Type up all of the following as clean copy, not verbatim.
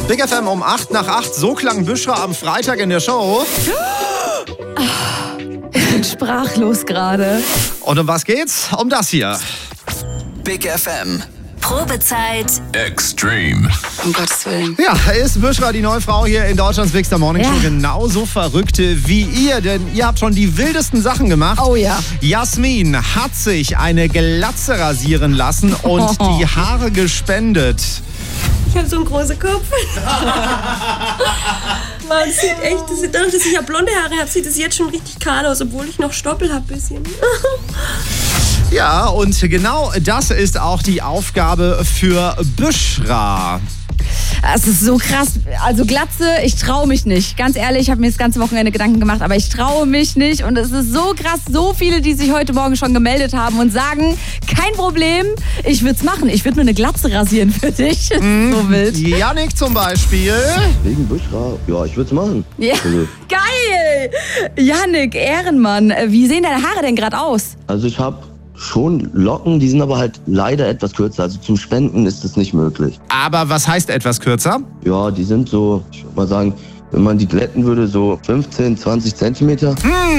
Big FM um 8:08. So klang Büschra am Freitag in der Show. Ich bin sprachlos gerade. Und um was geht's? Um das hier. Big FM. Probezeit Extreme. Um Gottes Willen. Ja, ist Büschra die neue Frau hier in Deutschlands Big Star Morning Show genauso verrückt wie ihr? Denn ihr habt schon die wildesten Sachen gemacht. Oh ja. Jasmin hat sich eine Glatze rasieren lassen und die Haare gespendet. Ich habe so einen großen Kopf. Man sieht echt, dadurch, dass ich ja blonde Haare habe, sieht es jetzt schon richtig kahl aus, obwohl ich noch Stoppel habe bisschen. Ja, und genau das ist auch die Aufgabe für Büschra. Es ist so krass. Also Glatze, ich traue mich nicht. Ganz ehrlich, ich habe mir das ganze Wochenende Gedanken gemacht, aber ich traue mich nicht. Und es ist so krass, so viele, die sich heute Morgen schon gemeldet haben und sagen, kein Problem, ich würde es machen. Ich würde mir eine Glatze rasieren für dich. So wild. Yannick zum Beispiel. Wegen Büschra, ja, ich würde es machen. Ja, geil. Yannick, Ehrenmann. Wie sehen deine Haare denn gerade aus? Also ich habe schon Locken, die sind aber halt leider etwas kürzer. Also zum Spenden ist das nicht möglich. Aber was heißt etwas kürzer? Ja, die sind so, ich würde mal sagen, wenn man die glätten würde, so 15, 20 Zentimeter.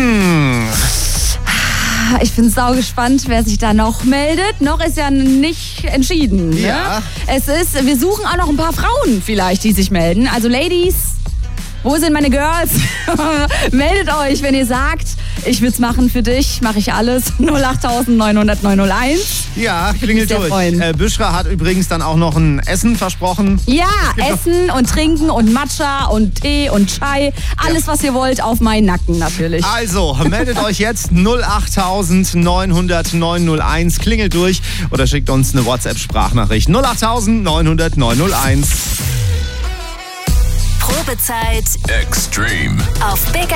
Ich bin sau gespannt, wer sich da noch meldet. Noch ist ja nicht entschieden. Ne? Ja. Wir suchen auch noch ein paar Frauen vielleicht, die sich melden. Also Ladies, wo sind meine Girls? Meldet euch, wenn ihr sagt, ich würde es machen für dich, mache ich alles. 08900 901. Ja, klingelt sehr durch. freuen. Büschra hat übrigens dann auch noch ein Essen versprochen. Ja, Essen und Trinken und Matcha und Tee und Chai. Alles, was ihr wollt, auf meinen Nacken natürlich. Also, meldet euch jetzt 08900 901. Klingelt durch oder schickt uns eine WhatsApp-Sprachnachricht. 08900 901. Probezeit Extreme. auf Big